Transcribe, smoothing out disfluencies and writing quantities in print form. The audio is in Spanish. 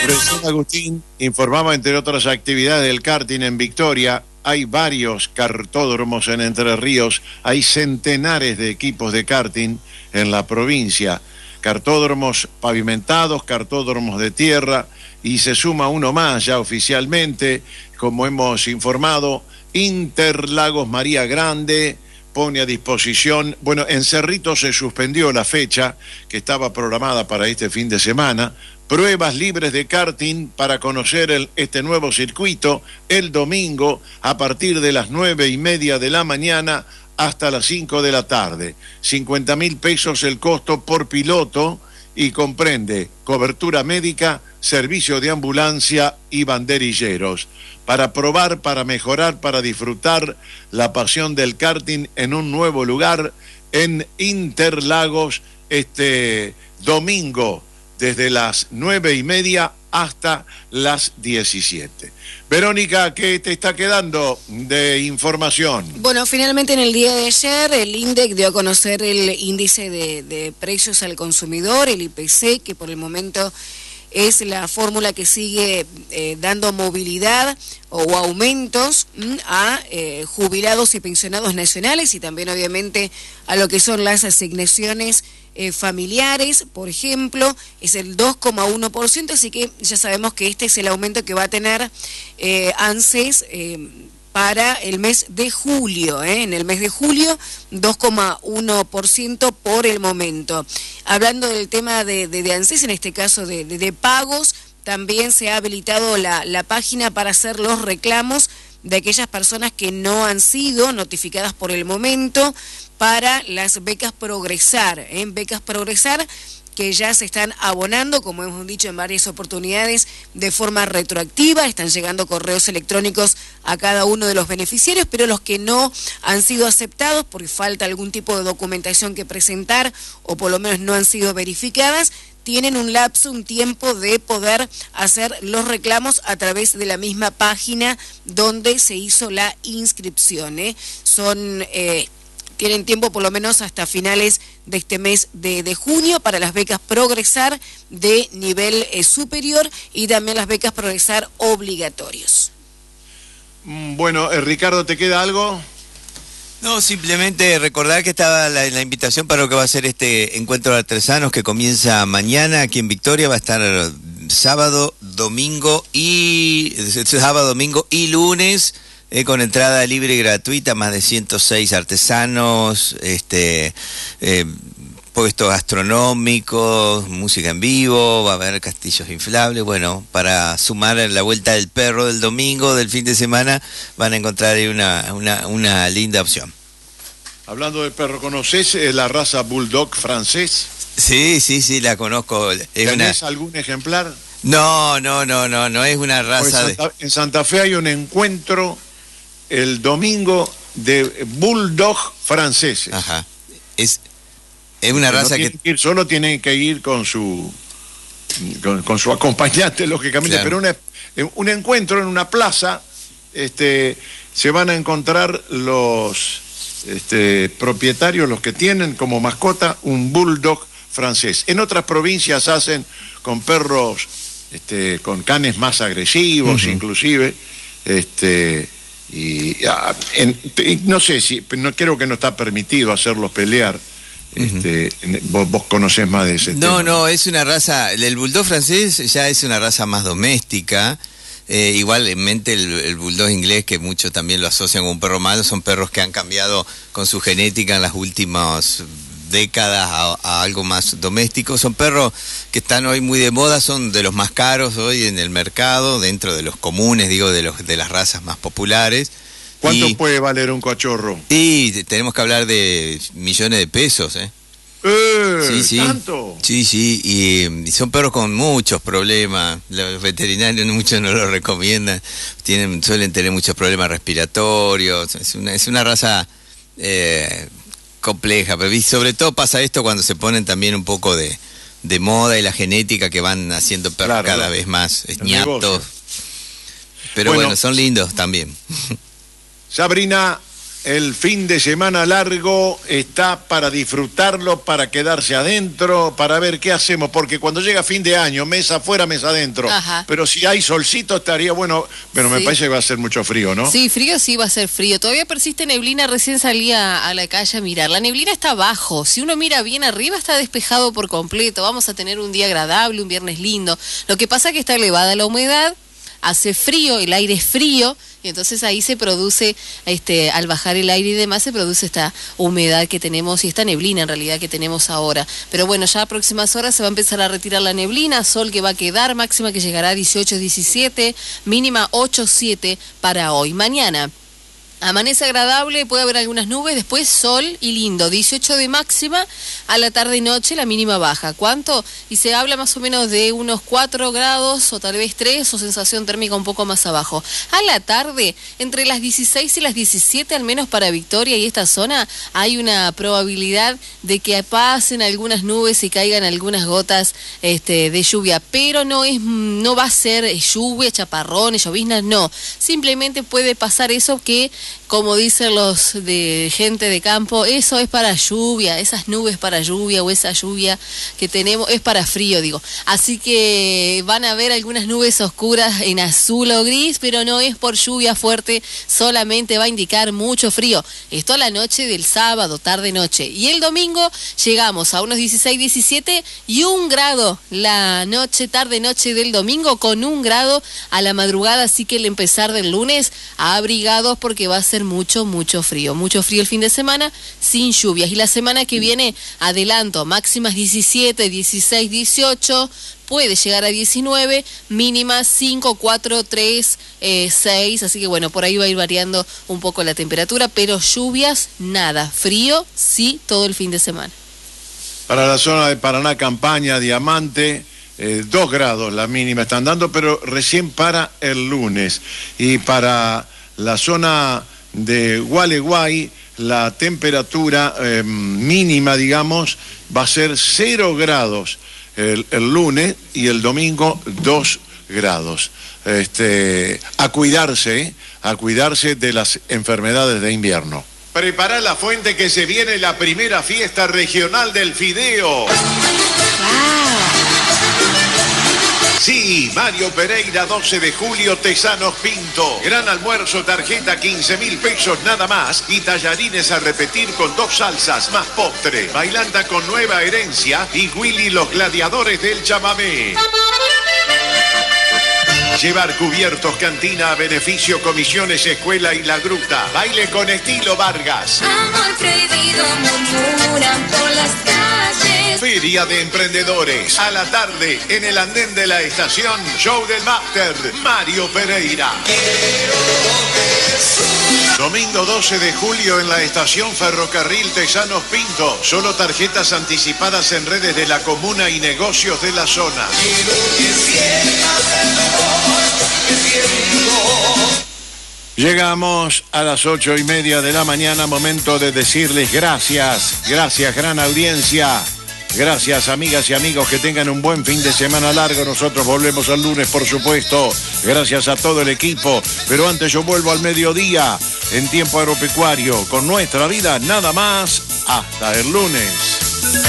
Profesor Agustín informaba, entre otras actividades, del karting en Victoria. Hay varios kartódromos en Entre Ríos, hay centenares de equipos de karting en la provincia, kartódromos pavimentados, kartódromos de tierra, y se suma uno más ya oficialmente, como hemos informado, Interlagos María Grande pone a disposición, bueno, en Cerrito se suspendió la fecha que estaba programada para este fin de semana, pruebas libres de karting para conocer este nuevo circuito el domingo a partir de las 9:30 de la mañana hasta las 5 de la tarde. 50.000 pesos el costo por piloto y comprende cobertura médica, servicio de ambulancia y banderilleros. Para probar, para mejorar, para disfrutar la pasión del karting en un nuevo lugar en Interlagos este domingo, desde las 9:30 hasta las 17. Verónica, ¿qué te está quedando de información? Bueno, finalmente en el día de ayer el INDEC dio a conocer el índice de precios al consumidor, el IPC, que por el momento es la fórmula que sigue dando movilidad o aumentos a jubilados y pensionados nacionales y también obviamente a lo que son las asignaciones familiares, por ejemplo, es el 2,1%, así que ya sabemos que este es el aumento que va a tener ANSES para el mes de julio, en el mes de julio 2,1% por el momento. Hablando del tema de ANSES, en este caso de pagos, también se ha habilitado la página para hacer los reclamos de aquellas personas que no han sido notificadas por el momento para las becas Progresar, becas Progresar que ya se están abonando, como hemos dicho en varias oportunidades, de forma retroactiva. Están llegando correos electrónicos a cada uno de los beneficiarios, pero los que no han sido aceptados porque falta algún tipo de documentación que presentar o por lo menos no han sido verificadas, tienen un lapso, un tiempo de poder hacer los reclamos a través de la misma página donde se hizo la inscripción. Tienen tiempo por lo menos hasta finales de este mes de junio para las becas Progresar de nivel superior y también las becas Progresar obligatorios. Bueno, Ricardo, ¿te queda algo? No, simplemente recordar que estaba la invitación para lo que va a ser este encuentro de artesanos que comienza mañana aquí en Victoria. Va a estar sábado, domingo y lunes. Con entrada libre y gratuita, más de 106 artesanos, puestos gastronómicos, música en vivo, va a haber castillos inflables. Bueno, para sumar la vuelta del perro del domingo, del fin de semana, van a encontrar ahí una linda opción. Hablando de perro, ¿conoces la raza Bulldog francés? Sí, la conozco. ¿Tenés algún ejemplar? No, es una raza en Santa Fe hay un encuentro el domingo de bulldog franceses. Ajá. Es una raza solo tienen que ir con su acompañante, lógicamente, claro. Pero un encuentro en una plaza, se van a encontrar los propietarios, los que tienen como mascota un bulldog francés. En otras provincias hacen con perros, con canes más agresivos, inclusive, y no sé no creo que no está permitido hacerlos pelear. Vos conocés más de ese tema. No, es una raza, el bulldog francés ya es una raza más doméstica. Igualmente el bulldog inglés, que muchos también lo asocian con un perro malo, son perros que han cambiado con su genética en las últimas décadas a algo más doméstico. Son perros que están hoy muy de moda, son de los más caros hoy en el mercado, dentro de los comunes, de las razas más populares. ¿Cuánto puede valer un cachorro? Y tenemos que hablar de millones de pesos, Sí. ¿Tanto? Sí, y son perros con muchos problemas. Los veterinarios muchos no lo recomiendan. Suelen tener muchos problemas respiratorios. Es una raza compleja, pero sobre todo pasa esto cuando se ponen también un poco de moda y la genética, que van haciendo perros cada vez más ñatos. Pero bueno, son lindos también. Sabrina, el fin de semana largo está para disfrutarlo, para quedarse adentro, para ver qué hacemos, porque cuando llega fin de año, mesa afuera, mesa adentro. Ajá. Pero si hay solcito estaría bueno, pero me parece que va a ser mucho frío, ¿no? Sí, frío sí va a ser frío. Todavía persiste neblina, recién salía a la calle a mirar. La neblina está abajo, si uno mira bien arriba está despejado por completo. Vamos a tener un día agradable, un viernes lindo. Lo que pasa es que está elevada la humedad, hace frío, el aire es frío, y entonces ahí se produce, al bajar el aire y demás, se produce esta humedad que tenemos y esta neblina en realidad que tenemos ahora. Pero bueno, ya a próximas horas se va a empezar a retirar la neblina, sol que va a quedar, máxima que llegará a 18, 17, mínima 8, 7 para hoy. Mañana amanece agradable, puede haber algunas nubes, después sol y lindo, 18 de máxima, a la tarde y noche la mínima baja. ¿Cuánto? Y se habla más o menos de unos 4 grados o tal vez 3 o sensación térmica un poco más abajo. A la tarde, entre las 16 y las 17, al menos para Victoria y esta zona, hay una probabilidad de que pasen algunas nubes y caigan algunas gotas de lluvia, pero no va a ser lluvia, chaparrones, lloviznas, no. Simplemente puede pasar eso que, como dicen los de gente de campo, eso es para lluvia, esas nubes para lluvia o esa lluvia que tenemos es para frío, digo. Así que van a haber algunas nubes oscuras en azul o gris, pero no es por lluvia fuerte, solamente va a indicar mucho frío. Esto a la noche del sábado, tarde-noche. Y el domingo llegamos a unos 16, 17 y 1 grado la noche, tarde-noche del domingo, con 1 grado a la madrugada, así que el empezar del lunes abrigados porque va a ser mucho frío el fin de semana sin lluvias. Y la semana que viene, adelanto, máximas 17, 16, 18, puede llegar a 19, mínimas 5, 4, 3, 6, así que bueno, por ahí va a ir variando un poco la temperatura, pero lluvias nada, frío sí todo el fin de semana. Para la zona de Paraná, Campaña, Diamante, 2 grados la mínima están dando, pero recién para el lunes. Y para la zona de Gualeguay, la temperatura mínima, digamos, va a ser 0 grados el lunes y el domingo 2 grados. A cuidarse de las enfermedades de invierno. Prepara la fuente que se viene la primera fiesta regional del fideo. Sí, Mario Pereira, 12 de julio, Tesanos Pinto. Gran almuerzo, tarjeta 15.000 pesos nada más. Y tallarines a repetir con 2 salsas más postre. Bailanta con Nueva Herencia y Willy los gladiadores del chamamé. Llevar cubiertos, cantina a beneficio, comisiones, escuela y la gruta. Baile con estilo Vargas. Amor prohibido murmuran por las calles. Feria de Emprendedores. A la tarde, en el andén de la estación, show del máster, Mario Pereira. Domingo 12 de julio en la estación Ferrocarril Tesanos Pinto. Solo tarjetas anticipadas en redes de la comuna y negocios de la zona. Llegamos a las 8:30 de la mañana, momento de decirles gracias, gran audiencia, gracias amigas y amigos, que tengan un buen fin de semana largo. Nosotros volvemos el lunes, por supuesto, gracias a todo el equipo, pero antes yo vuelvo al mediodía en Tiempo Agropecuario con Nuestra Vida, nada más, hasta el lunes.